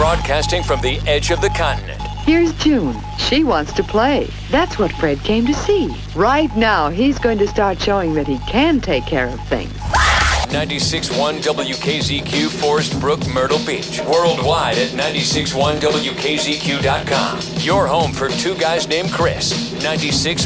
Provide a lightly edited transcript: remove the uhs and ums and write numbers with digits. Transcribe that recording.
Broadcasting from the edge of the continent. Here's June. She wants to play. That's what Fred came to see. Right now, he's going to start showing that he can take care of things. 96.1 WKZQ, Forest Brook, Myrtle Beach. Worldwide at 96.1WKZQ.com. Your home for two guys named Chris. 96.